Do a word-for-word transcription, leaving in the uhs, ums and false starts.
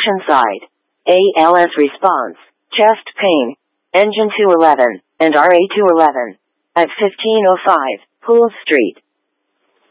Oceanside. A L S response, chest pain, engine two eleven, and R A two eleven. At fifteen oh five, Poole Street.